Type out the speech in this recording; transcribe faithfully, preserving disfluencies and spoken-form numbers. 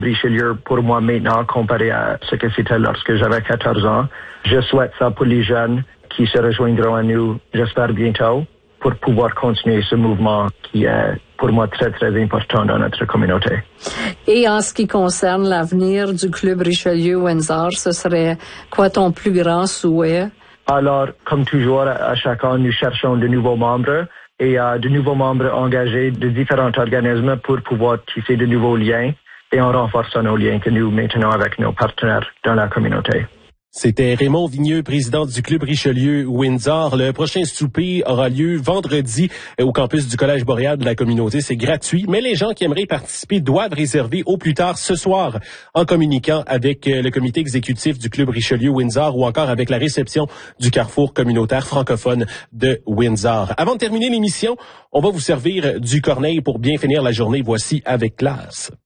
Richelieu pour moi maintenant comparé à ce que c'était lorsque j'avais quatorze ans. Je souhaite ça pour les jeunes qui se rejoindront à nous, j'espère bientôt, pour pouvoir continuer ce mouvement qui est pour moi très très important dans notre communauté. Et en ce qui concerne l'avenir du Club Richelieu-Windsor, ce serait quoi ton plus grand souhait? Alors, comme toujours, à chaque an, nous cherchons de nouveaux membres et euh, de nouveaux membres engagés de différents organismes pour pouvoir tisser de nouveaux liens et en renforçant nos liens que nous maintenons avec nos partenaires dans la communauté. C'était Raymond Vigneux, président du Club Richelieu-Windsor. Le prochain souper aura lieu vendredi au campus du Collège Boréal de la communauté. C'est gratuit, mais les gens qui aimeraient participer doivent réserver au plus tard ce soir en communiquant avec le comité exécutif du Club Richelieu-Windsor ou encore avec la réception du Carrefour communautaire francophone de Windsor. Avant de terminer l'émission, on va vous servir du Corneille pour bien finir la journée. Voici Avec classe.